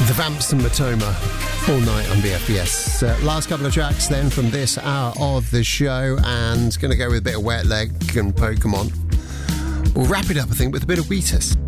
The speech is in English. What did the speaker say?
The Vamps and Matoma all night on BFBS. Last couple of tracks then from this hour of the show, and going to go with a bit of Wet Leg and Pokemon. We'll wrap it up, I think, with a bit of Wheatus.